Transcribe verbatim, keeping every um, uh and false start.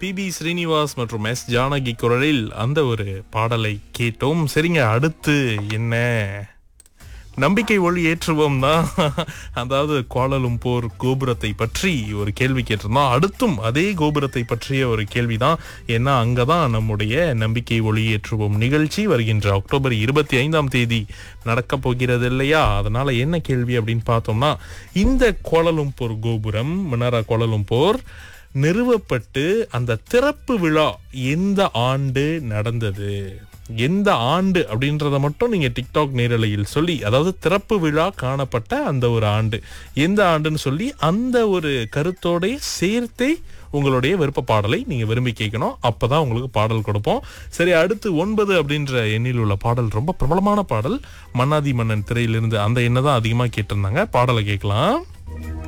B B Srinivas மற்றும் S Janaki குரலில் அந்த ஒரு பாடலை கேட்டோம். சரிங்க, அடுத்து என்ன? நம்பிக்கை ஒளி ஏற்றுவோம் தான். அதாவது கோலாலம்பூர் கோபுரத்தை பற்றி ஒரு கேள்வி கேட்டிருந்தோம். அடுத்தும் அதே கோபுரத்தை பற்றிய ஒரு கேள்விதான். ஏன்னா அங்கதான் நம்முடைய நம்பிக்கை ஒளி ஏற்றுவோம் நிகழ்ச்சி வருகின்ற அக்டோபர் இருபத்தி ஐந்தாம் தேதி நடக்க போகிறது இல்லையா? அதனால என்ன கேள்வி அப்படின்னு பார்த்தோம்னா, இந்த கோலாலம்பூர் கோபுரம், மினாரா கோலாலம்பூர் நிறுவப்பட்டு அந்த திறப்பு விழா எந்த ஆண்டு நடந்தது? எந்த ஆண்டு அப்படின்றத மட்டும் நீங்க டிக்டாக் நேரலையில் சொல்லி, அதாவது திறப்பு விழா காணப்பட்ட அந்த ஒரு ஆண்டு எந்த ஆண்டுன்னு சொல்லி அந்த ஒரு கருத்தோட சேர்த்தே உங்களுடைய விருப்ப பாடலை நீங்க விரும்பி கேட்கணும். அப்பதான் உங்களுக்கு பாடல் கொடுப்போம். சரி, அடுத்து ஒன்பது அப்படின்ற எண்ணில் உள்ள பாடல் ரொம்ப பிரபலமான பாடல். மன்னாதி மன்னன் திரையிலிருந்து அந்த எண்ணை தான் அதிகமா கேட்டிருந்தாங்க. பாடலை கேட்கலாம்.